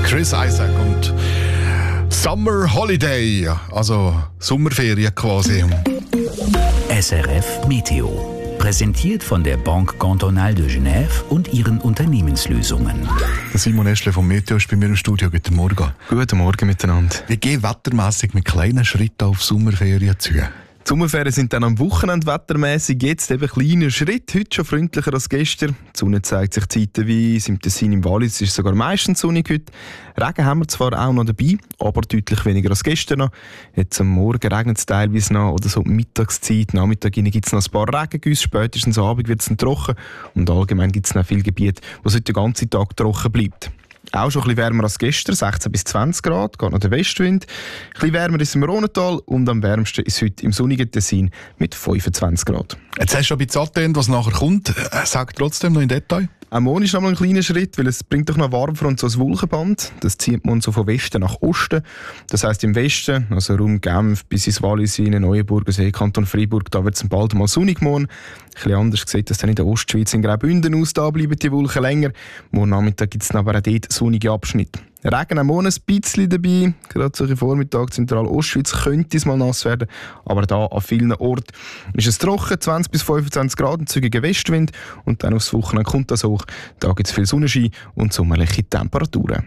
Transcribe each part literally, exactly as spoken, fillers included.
Chris Isaak und Summer Holiday, also Sommerferien quasi. S R F Meteo. Präsentiert von der Banque Cantonale de Genève und ihren Unternehmenslösungen. Der Simon Eschle vom Meteo ist bei mir im Studio. Guten Morgen. Guten Morgen miteinander. Wie geht wettermässig mit kleinen Schritten auf Sommerferien zu? Die Sommerferien sind dann am Wochenende wettermässig jetzt eben kleiner Schritt, heute schon freundlicher als gestern. Die Sonne zeigt sich zeitweise, im Tessin, im Wallis ist es sogar meistens sonnig heute. Regen haben wir zwar auch noch dabei, aber deutlich weniger als gestern noch. Jetzt am Morgen regnet es teilweise noch, oder so Mittagszeit, Nachmittag gibt es noch ein paar Regengüsse, spätestens am Abend wird es dann trocken und allgemein gibt es noch viele Gebiete, wo es heute den ganzen Tag trocken bleibt. Auch schon ein bisschen wärmer als gestern, sechzehn bis zwanzig Grad, geht noch der Westwind. Ein bisschen wärmer ist es im Rhontal und am wärmsten ist heute im sonnigen Tessin mit fünfundzwanzig Grad. Jetzt hast du schon ein bisschen angetönt, was nachher kommt. Sag trotzdem noch in Detail. Auch morgen ist noch mal ein kleiner Schritt, weil es bringt doch noch Warmfront so ein Wolkenband. Das zieht man so von Westen nach Osten. Das heisst im Westen, also Raum Genf bis ins Wallis, in Neuenburg, See, Kanton Freiburg, da wird es bald mal sonnig morgen. Ein bisschen anders sieht das dann in der Ostschweiz in Graubünden aus, da bleiben die Wolken länger. Morgen Nachmittag gibt es aber auch dort sonnige Abschnitte. Regen am Morgen ein bisschen dabei, gerade solche Vormittag Zentral-Ostschweiz könnte es mal nass werden, aber da an vielen Orten ist es trocken, zwanzig bis fünfundzwanzig Grad, ein zügiger Westwind und dann aufs Wochenende kommt das hoch. Da gibt es viel Sonnenschein und sommerliche Temperaturen.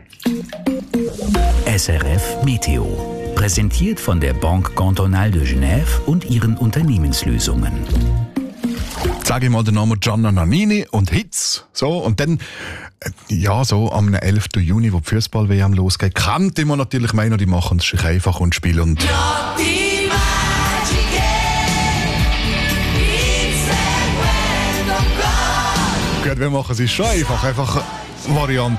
S R F Meteo. Präsentiert von der Banque Cantonale de Genève und ihren Unternehmenslösungen. Sage ich mal den Namen Gianna Nannini und Hits. So, und dann, ja, so am elften Juni, wo die Fußball-W M losgeht, könnte man natürlich meinen, die machen es sich einfach und spielen. Und Gut, wir machen es schon einfach. Einfach Variante